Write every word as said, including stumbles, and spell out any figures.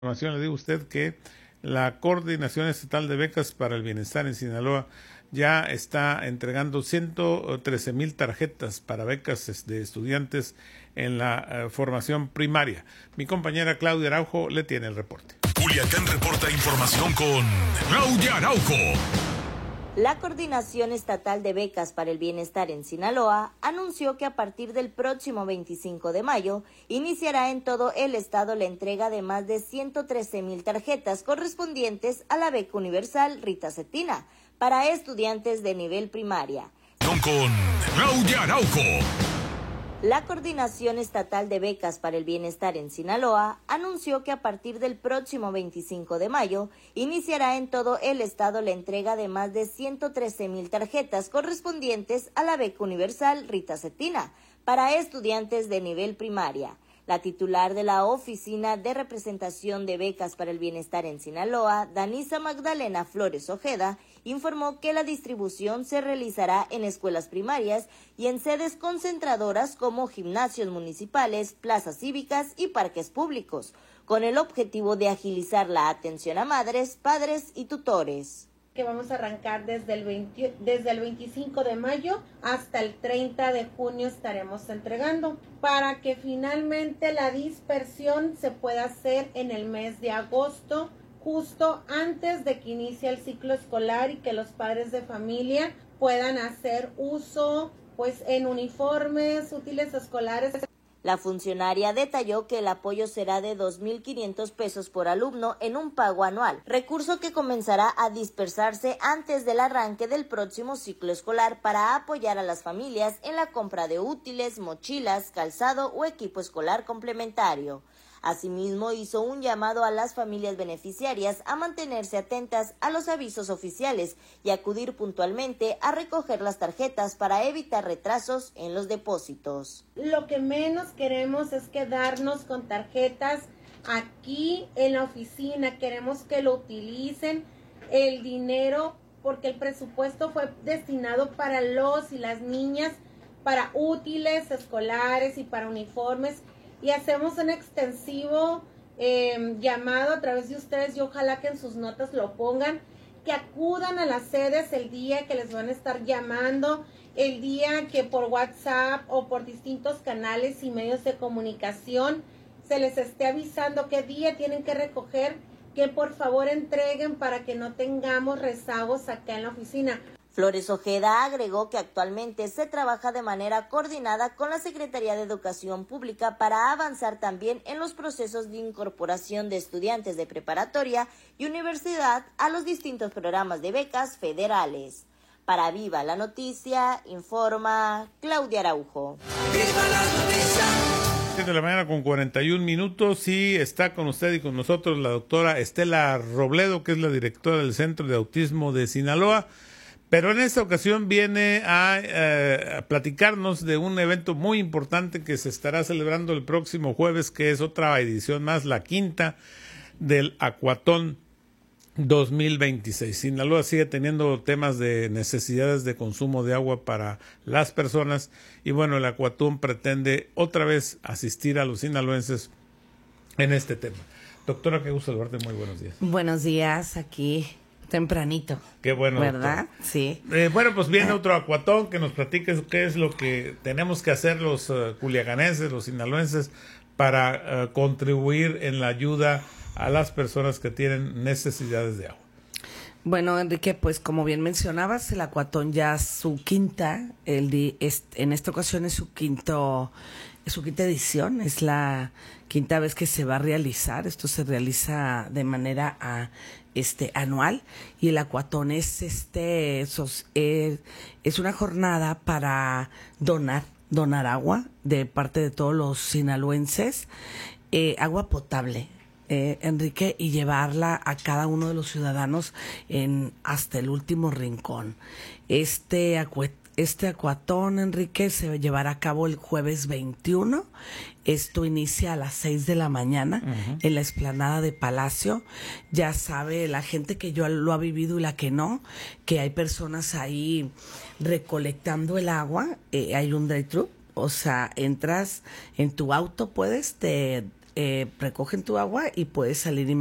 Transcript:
información, le digo a usted que la Coordinación Estatal de Becas para el Bienestar en Sinaloa ya está entregando ciento trece mil tarjetas para becas de estudiantes en la uh, formación primaria. Mi compañera Claudia Araujo le tiene el reporte. Culiacán reporta información con Claudia Araujo. La Coordinación Estatal de Becas para el Bienestar en Sinaloa anunció que a partir del próximo veinticinco de mayo iniciará en todo el estado la entrega de más de ciento trece mil tarjetas correspondientes a la beca universal Rita Cetina para estudiantes de nivel primaria. Con Claudia Araujo. La Coordinación Estatal de Becas para el Bienestar en Sinaloa anunció que a partir del próximo veinticinco de mayo iniciará en todo el estado la entrega de más de ciento trece mil tarjetas correspondientes a la beca universal Rita Cetina para estudiantes de nivel primaria. La titular de la Oficina de Representación de Becas para el Bienestar en Sinaloa, Danisa Magdalena Flores Ojeda, informó que la distribución se realizará en escuelas primarias y en sedes concentradoras como gimnasios municipales, plazas cívicas y parques públicos, con el objetivo de agilizar la atención a madres, padres y tutores. Que vamos a arrancar desde el, veinte, desde el veinticinco de mayo hasta el treinta de junio estaremos entregando para que finalmente la dispersión se pueda hacer en el mes de agosto, justo antes de que inicie el ciclo escolar y que los padres de familia puedan hacer uso pues en uniformes, útiles escolares. La funcionaria detalló que el apoyo será de dos mil quinientos pesos por alumno en un pago anual, recurso que comenzará a dispersarse antes del arranque del próximo ciclo escolar para apoyar a las familias en la compra de útiles, mochilas, calzado o equipo escolar complementario. Asimismo, hizo un llamado a las familias beneficiarias a mantenerse atentas a los avisos oficiales y acudir puntualmente a recoger las tarjetas para evitar retrasos en los depósitos. Lo que menos queremos es quedarnos con tarjetas aquí en la oficina. Queremos que lo utilicen el dinero porque el presupuesto fue destinado para los y las niñas, para útiles escolares y para uniformes. Y hacemos un extensivo eh, llamado a través de ustedes y ojalá que en sus notas lo pongan, que acudan a las sedes el día que les van a estar llamando, el día que por WhatsApp o por distintos canales y medios de comunicación se les esté avisando qué día tienen que recoger, que por favor entreguen para que no tengamos rezagos acá en la oficina. Flores Ojeda agregó que actualmente se trabaja de manera coordinada con la Secretaría de Educación Pública para avanzar también en los procesos de incorporación de estudiantes de preparatoria y universidad a los distintos programas de becas federales. Para Viva la Noticia, informa Claudia Araujo. ¡Viva la noticia! siete de la mañana con cuarenta y un minutos y está con usted y con nosotros la doctora Estela Robledo, que es la directora del Centro de Autismo de Sinaloa. Pero en esta ocasión viene a, eh, a platicarnos de un evento muy importante que se estará celebrando el próximo jueves, que es otra edición más, la quinta del Acuatón dos mil veintiséis. Sinaloa sigue teniendo temas de necesidades de consumo de agua para las personas y bueno, el Acuatón pretende otra vez asistir a los sinaloenses en este tema. Doctora, qué gusto saludarte, muy buenos días. Buenos días, aquí tempranito. Qué bueno. ¿Verdad? Doctor. Sí. Eh, bueno, pues viene otro Acuatón, que nos platiques qué es lo que tenemos que hacer los uh, culiacanenses, los sinaloenses, para uh, contribuir en la ayuda a las personas que tienen necesidades de agua. Bueno, Enrique, pues como bien mencionabas, el Acuatón ya su quinta, el di, es, en esta ocasión es su quinto, su quinta edición, es la quinta vez que se va a realizar. Esto se realiza de manera a, este anual y el Acuatón es este es, es, es una jornada para donar donar agua de parte de todos los sinaloenses, eh, agua potable. Eh, Enrique, y llevarla a cada uno de los ciudadanos en hasta el último rincón. Este acuet, este acuatón, Enrique, se llevará a cabo el jueves veintiuno. Esto inicia a las seis de la mañana uh-huh. en la explanada de Palacio. Ya sabe la gente que yo lo ha vivido y la que no, que hay personas ahí recolectando el agua. Eh, hay un drive-thru, o sea, entras en tu auto, puedes, te eh, recogen tu agua y puedes salir